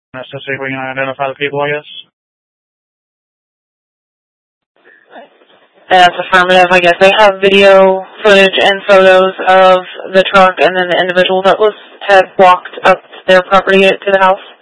Just to see if we can identify the people, I guess. That's affirmative. I guess they have video footage and photos of the truck and then the individual that had walked up their property to the house.